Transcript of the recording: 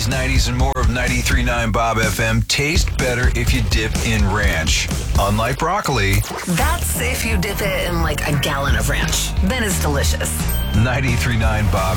80s, 90s, and more of 93.9 Bob FM taste better if you dip in ranch. Unlike broccoli, That's if you dip it in like a gallon of ranch. Then it's delicious. 93.9 Bob